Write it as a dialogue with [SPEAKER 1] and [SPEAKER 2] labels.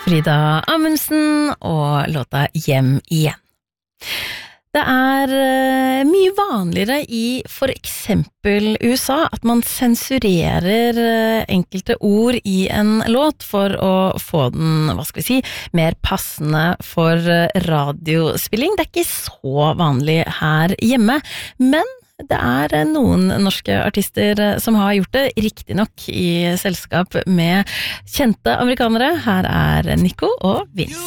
[SPEAKER 1] Frida Amundsen og låta Hjem igjen. Det mye vanligere i for eksempel USA at man sensurerer enkelte ord i en låt for å få den, mer passende for radiospilling. Det ikke så vanlig her hjemme, men det noen norske artister som har gjort det, riktig nok i selskap med kjente amerikanere. Her Nico og Vince.